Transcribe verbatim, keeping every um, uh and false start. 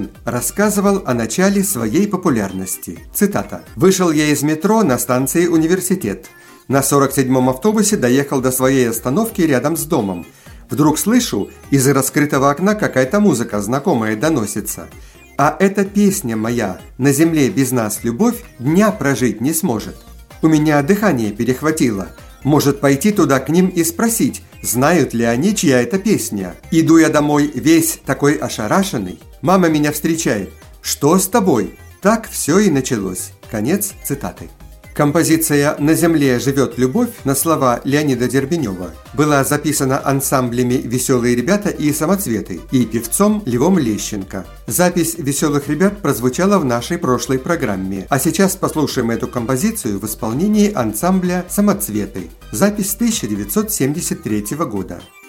Пушкин рассказывал о начале своей популярности. Цитата. «Вышел я из метро на станции «Университет». На сорок седьмом автобусе доехал до своей остановки рядом с домом. Вдруг слышу, из раскрытого окна какая-то музыка знакомая доносится. А эта песня моя «На земле без нас любовь» дня прожить не сможет. У меня дыхание перехватило. Может пойти туда к ним и спросить, знают ли они, чья это песня. Иду я домой весь такой ошарашенный. Мама меня встречает. «Что с тобой?» Так все и началось. Конец цитаты. Композиция «На земле живет любовь» на слова Леонида Дербенева была записана ансамблями «Веселые ребята» и «Самоцветы» и певцом Львом Лещенко. Запись «Веселых ребят» прозвучала в нашей прошлой программе. А сейчас послушаем эту композицию в исполнении ансамбля «Самоцветы». Запись тысяча девятьсот семьдесят третьего года.